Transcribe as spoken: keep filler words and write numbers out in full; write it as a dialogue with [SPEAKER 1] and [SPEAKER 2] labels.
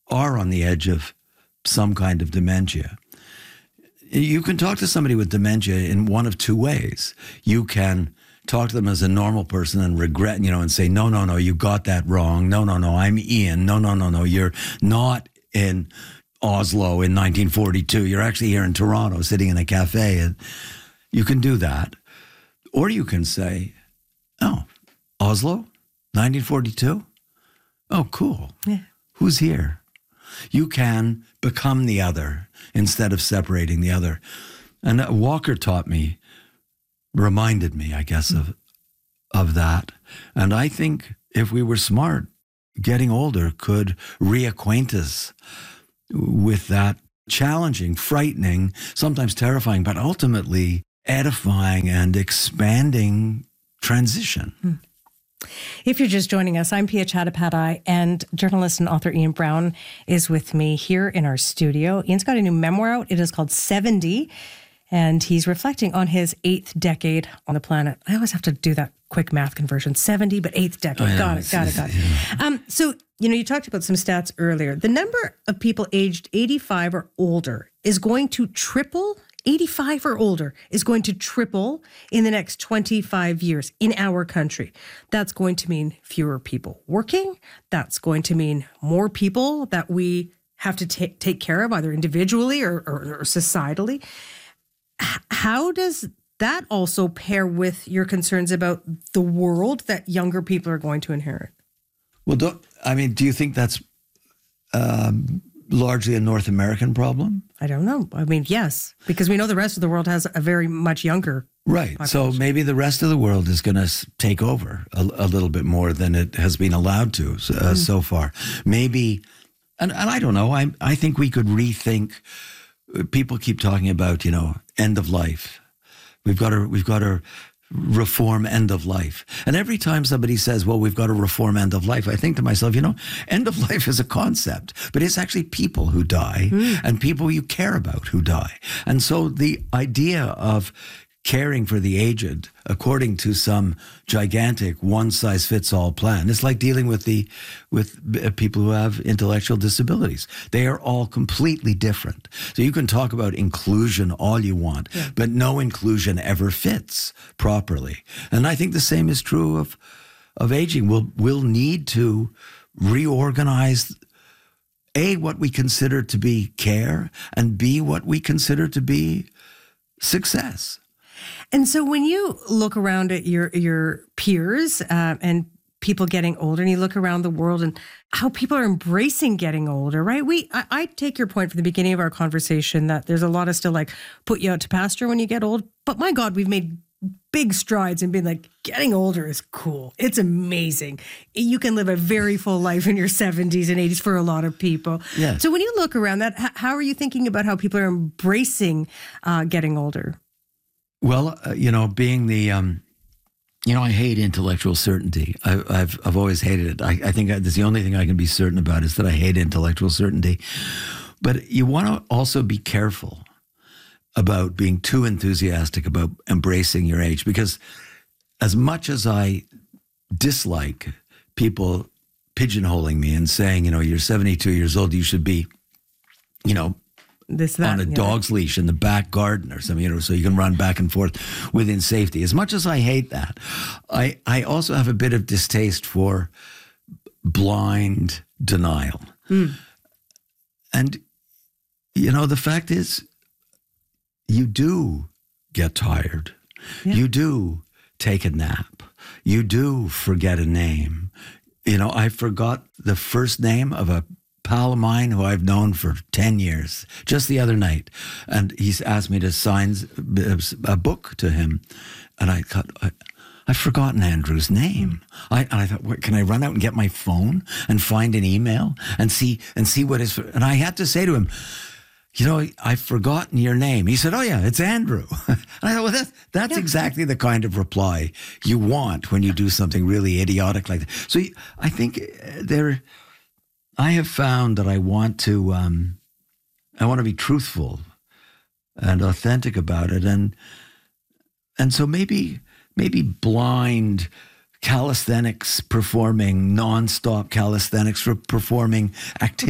[SPEAKER 1] are on the edge of some kind of dementia. You can talk to somebody with dementia in one of two ways. You can talk to them as a normal person and regret, you know, and say, no, no, no, you got that wrong. No, no, no, I'm Ian. No, no, no, no, you're not in Oslo in nineteen forty-two. You're actually here in Toronto sitting in a cafe. And you can do that. Or you can say, oh, Oslo, nineteen forty-two? Oh, cool.
[SPEAKER 2] Yeah.
[SPEAKER 1] Who's here? You can become the other instead of separating the other. And Walker taught me, reminded me, I guess, of of that. And I think if we were smart, getting older could reacquaint us with that challenging, frightening, sometimes terrifying, but ultimately edifying and expanding transition.
[SPEAKER 2] Hmm. If you're just joining us, I'm Pia Chattopadhyay, and journalist and author Ian Brown is with me here in our studio. Ian's got a new memoir out. It is called seventy, and he's reflecting on his eighth decade on the planet. I always have to do that quick math conversion. seventy, but eighth decade. Oh, yeah. Got it, got it, got it. Yeah. Um, so, you know, you talked about some stats earlier. The number of people aged eighty-five or older is going to triple. eighty-five or older is going to triple in the next twenty-five years in our country. That's going to mean fewer people working. That's going to mean more people that we have to ta- take care of, either individually or, or, or societally. H- how does that also pair with your concerns about the world that younger people are going to inherit?
[SPEAKER 1] Well, don't, I mean, do you think that's um, largely a North American problem?
[SPEAKER 2] I don't know. I mean, yes, because we know the rest of the world has a very much younger
[SPEAKER 1] Right.
[SPEAKER 2] population.
[SPEAKER 1] So maybe the rest of the world is going to take over a, a little bit more than it has been allowed to uh, mm. so far. Maybe, and, and I don't know, I I think we could rethink. People keep talking about, you know, end of life. We've got to, we've got to reform end of life. And every time somebody says, well, we've got to reform end of life, I think to myself, you know, end of life is a concept, but it's actually people who die mm. and people you care about who die. And so the idea of caring for the aged according to some gigantic one-size-fits-all plan, it's like dealing with the with people who have intellectual disabilities. They are all completely different. So you can talk about inclusion all you want, yeah. but no inclusion ever fits properly. And I think the same is true of of aging. We'll we'll need to reorganize A, what we consider to be care, and B, what we consider to be success.
[SPEAKER 2] And so when you look around at your your peers uh, and people getting older, and you look around the world and how people are embracing getting older, right? We, I, I take your point from the beginning of our conversation that there's a lot of still like put you out to pasture when you get old. But my God, we've made big strides in being like, getting older is cool. It's amazing. You can live a very full life in your seventies and eighties for a lot of people.
[SPEAKER 1] Yes.
[SPEAKER 2] So when you look around that, h- how are you thinking about how people are embracing uh, getting older?
[SPEAKER 1] Well, uh, you know, being the, um, you know, I hate intellectual certainty. I, I've I've always hated it. I, I think that's the only thing I can be certain about is that I hate intellectual certainty. But you want to also be careful about being too enthusiastic about embracing your age, because as much as I dislike people pigeonholing me and saying, you know, you're seventy-two years old, you should be, you know,
[SPEAKER 2] This, that,
[SPEAKER 1] on a
[SPEAKER 2] yeah.
[SPEAKER 1] dog's leash in the back garden or something, you know, so you can run back and forth within safety. As much as I hate that, I, I also have a bit of distaste for blind denial. Mm. And, you know, the fact is, you do get tired. Yeah. You do take a nap. You do forget a name. You know, I forgot the first name of a pal of mine who I've known for ten years, just the other night. And he's asked me to sign a book to him. And I thought, I, I've forgotten Andrew's name. I, and I thought, what, can I run out and get my phone and find an email and see and see what is, and I had to say to him, you know, I've forgotten your name. He said, oh yeah, it's Andrew. And I thought, well, that's, that's yeah. exactly the kind of reply you want when you do something really idiotic like that. So I think there, I have found that I want to, um, I want to be truthful and authentic about it. And, and so maybe, maybe blind calisthenics performing, nonstop calisthenics for performing activities